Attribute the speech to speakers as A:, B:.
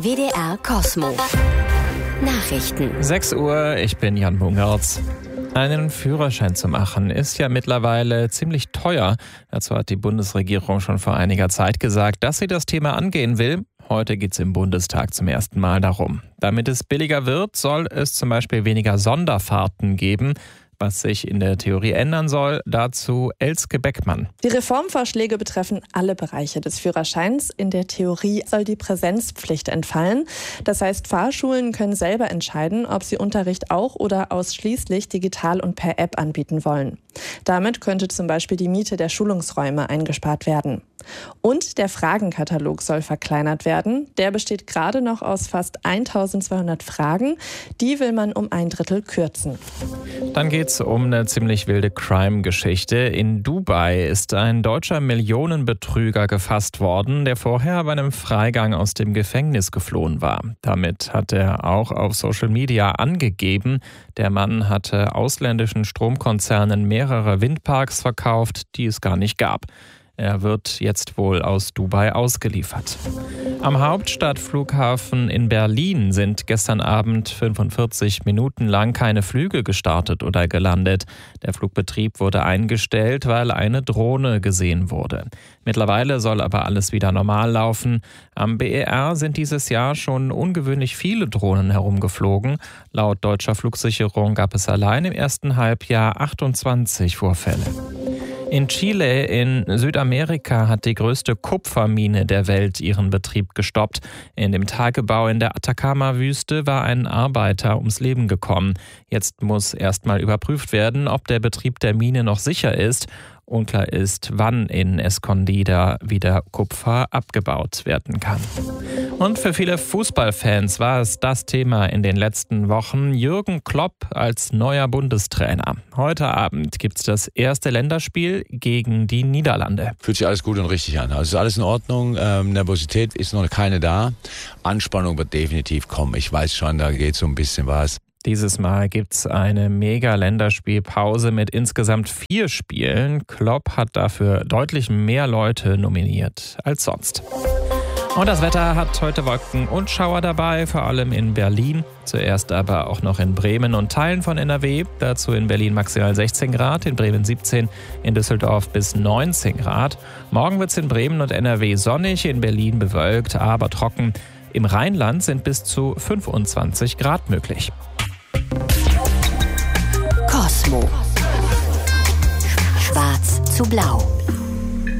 A: WDR Cosmo. Nachrichten.
B: 6 Uhr, ich bin Jan Bungertz. Einen Führerschein zu machen ist ja mittlerweile ziemlich teuer. Dazu hat die Bundesregierung schon vor einiger Zeit gesagt, dass sie das Thema angehen will. Heute geht es im Bundestag zum ersten Mal darum. Damit es billiger wird, soll es zum Beispiel weniger Sonderfahrten geben. Was sich in der Theorie ändern soll, dazu Elske Beckmann.
C: Die Reformvorschläge betreffen alle Bereiche des Führerscheins. In der Theorie soll die Präsenzpflicht entfallen. Das heißt, Fahrschulen können selber entscheiden, ob sie Unterricht auch oder ausschließlich digital und per App anbieten wollen. Damit könnte zum Beispiel die Miete der Schulungsräume eingespart werden. Und der Fragenkatalog soll verkleinert werden. Der besteht gerade noch aus fast 1200 Fragen. Die will man um 1/3 kürzen.
B: Dann geht's um eine ziemlich wilde Crime-Geschichte. In Dubai ist ein deutscher Millionenbetrüger gefasst worden, der vorher bei einem Freigang aus dem Gefängnis geflohen war. Damit hat er auch auf Social Media angegeben, der Mann hatte ausländischen Stromkonzernen mehrere Windparks verkauft, die es gar nicht gab. Er wird jetzt wohl aus Dubai ausgeliefert. Am Hauptstadtflughafen in Berlin sind gestern Abend 45 Minuten lang keine Flüge gestartet oder gelandet. Der Flugbetrieb wurde eingestellt, weil eine Drohne gesehen wurde. Mittlerweile soll aber alles wieder normal laufen. Am BER sind dieses Jahr schon ungewöhnlich viele Drohnen herumgeflogen. Laut deutscher Flugsicherung gab es allein im ersten Halbjahr 28 Vorfälle. In Chile in Südamerika hat die größte Kupfermine der Welt ihren Betrieb gestoppt. In dem Tagebau in der Atacama-Wüste war ein Arbeiter ums Leben gekommen. Jetzt muss erstmal überprüft werden, ob der Betrieb der Mine noch sicher ist. Unklar ist, wann in Escondida wieder Kupfer abgebaut werden kann. Und für viele Fußballfans war es das Thema in den letzten Wochen. Jürgen Klopp als neuer Bundestrainer. Heute Abend gibt es das erste Länderspiel gegen die Niederlande.
D: Fühlt sich alles gut und richtig an. Also ist alles in Ordnung. Nervosität ist noch keine da. Anspannung wird definitiv kommen. Ich weiß schon, da geht so ein bisschen was.
B: Dieses Mal gibt's eine Mega-Länderspielpause mit insgesamt 4 Spielen. Klopp hat dafür deutlich mehr Leute nominiert als sonst. Und das Wetter hat heute Wolken und Schauer dabei, vor allem in Berlin. Zuerst aber auch noch in Bremen und Teilen von NRW. Dazu in Berlin maximal 16 Grad, in Bremen 17, in Düsseldorf bis 19 Grad. Morgen wird's in Bremen und NRW sonnig, in Berlin bewölkt, aber trocken. Im Rheinland sind bis zu 25 Grad möglich.
A: Cosmo. Schwarz zu blau.